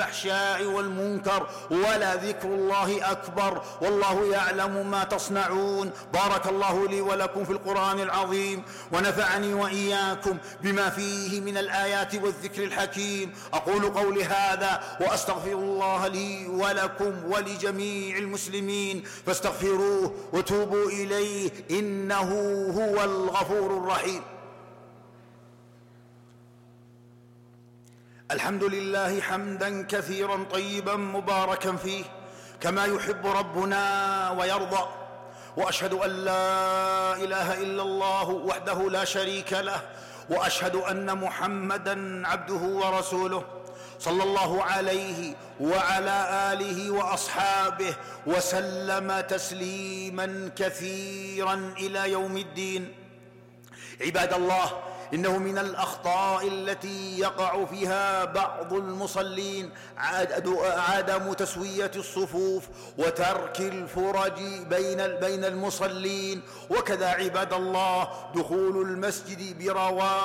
الفحشاء والمنكر ولذكر الله أكبر والله يعلم ما تصنعون. بارك الله لي ولكم في القرآن العظيم ونفعني وإياكم بما فيه من الآيات والذكر الحكيم. أقول قولي هذا وأستغفر الله لي ولكم ولجميع المسلمين فاستغفروه وتوبوا إليه إنه هو الغفور الرحيم. الحمد لله حمدا كثيرا طيبا مباركا فيه كما يحب ربنا ويرضى، وأشهد أن لا إله إلا الله وحده لا شريك له، وأشهد أن محمدا عبده ورسوله صلى الله عليه وعلى آله وأصحابه وسلم تسليما كثيرا إلى يوم الدين. عباد الله، إنه من الأخطاء التي يقع فيها بعض المصلين عدم تسوية الصفوف وترك الفرج بين المصلين، وكذا عباد الله دخول المسجد برواح